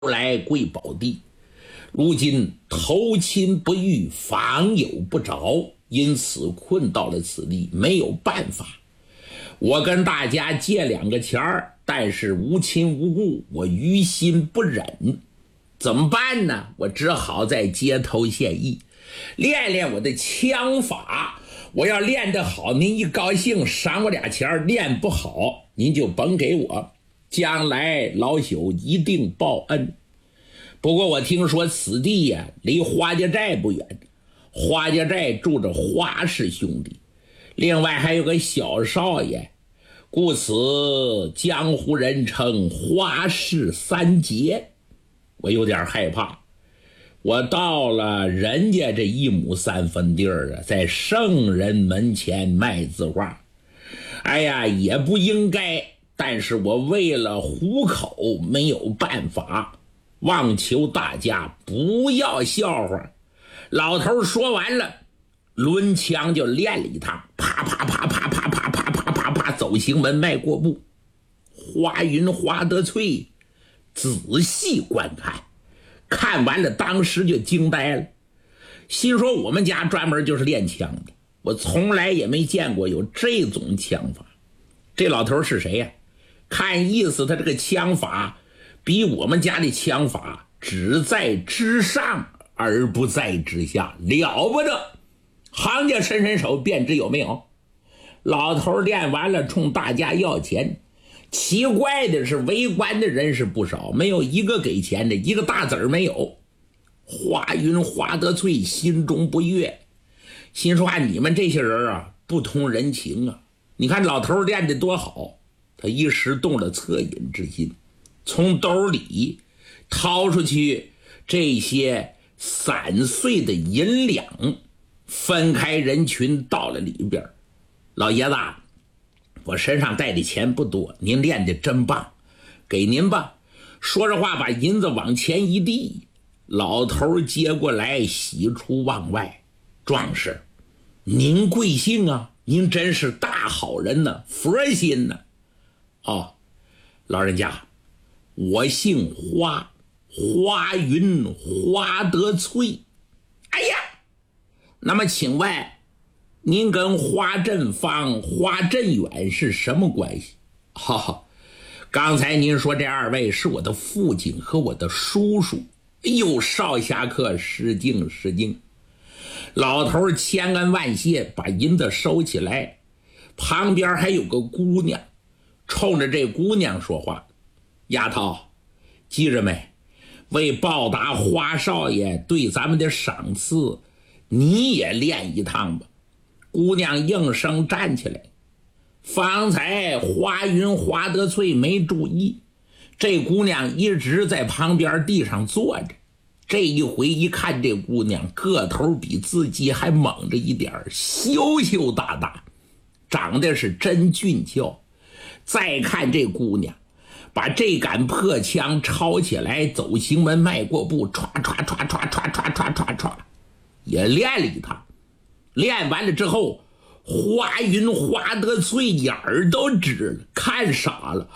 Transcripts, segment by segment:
来贵宝地，如今投亲不遇，访友不着，因此困到了此地，没有办法。我跟大家借2个钱儿，但是无亲无故，我于心不忍，怎么办呢？我只好在街头现役，练练我的枪法。我要练得好，您一高兴赏我2钱儿；练不好，您就甭给我，将来老朽一定报恩。不过我听说此地呀，离花家寨不远，花家寨住着花氏兄弟，另外还有个小少爷，故此江湖人称花氏3杰。我有点害怕，我到了人家这1亩3分地儿啊，在圣人门前卖字画，哎呀，也不应该，但是我为了糊口没有办法，望求大家不要笑话。老头说完了，抡枪就练了一趟，啪啪啪啪啪啪啪啪啪啪，走行门迈过步。花云花得翠仔细观看，看完了当时就惊呆了，心说我们家专门就是练枪的，我从来也没见过有这种枪法。这老头是谁呀？看意思他这个枪法比我们家的枪法只在之上而不在之下，了不得。行家伸伸手便知有没有。老头练完了冲大家要钱，奇怪的是围观的人是不少，没有一个给钱的，一个大子儿没有。花云花得翠心中不悦，心说你们这些人啊不通人情啊。你看老头练得多好，他一时动了恻隐之心，从兜里掏出去这些散碎的银两，分开人群到了里边。老爷子，我身上带的钱不多，您练得真棒，给您吧。说着话把银子往前一递，老头接过来喜出望外。壮士，您贵姓啊？您真是大好人呢，佛心呢。哦，老人家，我姓花，花云花得翠。哎呀，那么请问您跟花振芳、花振远是什么关系？刚才您说这2位是我的父亲和我的叔叔。哎呦，少侠客失敬失敬。老头千恩万谢，把银子收起来。旁边还有个姑娘，冲着这姑娘说话：丫头，记着没？为报答花少爷对咱们的赏赐，你也练一趟吧。姑娘应声站起来。方才花云花得翠没注意，这姑娘一直在旁边地上坐着。这一回一看，这姑娘个头比自己还猛着一点，羞羞答答，长得是真俊俏。再看这姑娘把这杆破枪抄起来，走行门迈过步，唰唰唰唰唰唰唰唰唰，也练了一趟。练完了之后，花云花得翠眼儿都直了，看傻了。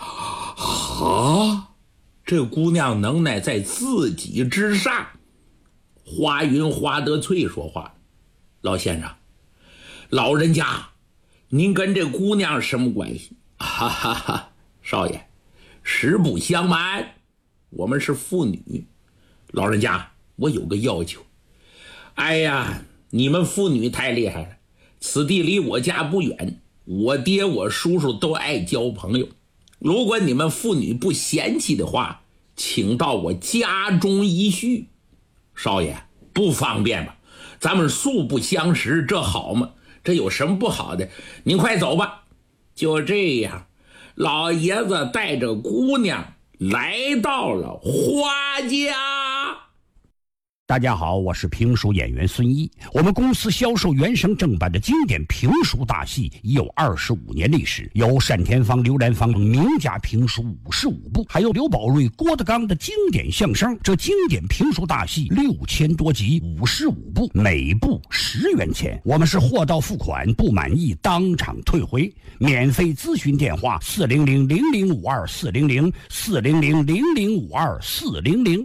这姑娘能耐在自己之上。花云花得翠说话：老先生，老人家，您跟这姑娘什么关系？哈哈哈，少爷，实不相瞒，我们是父女。老人家，我有个要求。哎呀，你们父女太厉害了，此地离我家不远，我爹我叔叔都爱交朋友。如果你们父女不嫌弃的话，请到我家中一叙。少爷，不方便吧？咱们素不相识，这好吗？这有什么不好的？您快走吧。就这样，老爷子带着姑娘来到了花家。 大家好，我是评书演员孙一。我们公司销售原声正版的经典评书大戏已有25年历史，有单田芳、刘兰芳名家评书55部，还有刘宝瑞、郭德纲的经典相声。这经典评书大戏6000多集，55部，每部10元钱。我们是货到付款，不满意当场退回。免费咨询电话：400-0052-400，400-0052-400。